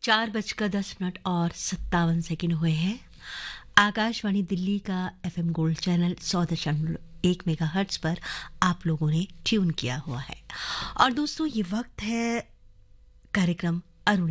4:10 और 57 हुए हैं। आकाशवाणी दिल्ली का एफएम गोल्ड चैनल 100.1 मेगाहर्ट्ज पर आप लोगों ने ट्यून किया हुआ है। और दोस्तों, ये वक्त है कार्यक्रम